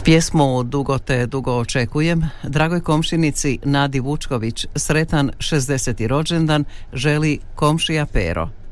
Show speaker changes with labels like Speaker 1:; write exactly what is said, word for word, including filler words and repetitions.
Speaker 1: Pjesmu Dugo te dugo očekujem dragoj komšinici Nadi Vučković sretan šezdeseti rođendan želi komšija Pero.